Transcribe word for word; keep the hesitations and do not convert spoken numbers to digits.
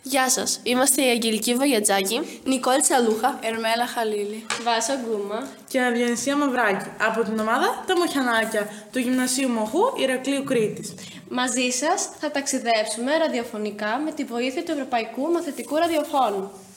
Γεια σας, είμαστε η Αγγελική Βογιατζάκη, Νικόλ Τσαλούχα, Ερμέλα Χαλίλη, Βάσα Γκούμα και Αυγενσία Μαυράκη από την ομάδα Τα Μοχιανάκια του Γυμνασίου Μοχού Ηρακλείου Κρήτης. Μαζί σας θα ταξιδέψουμε ραδιοφωνικά με τη βοήθεια του Ευρωπαϊκού Μαθητικού Ραδιοφώνου.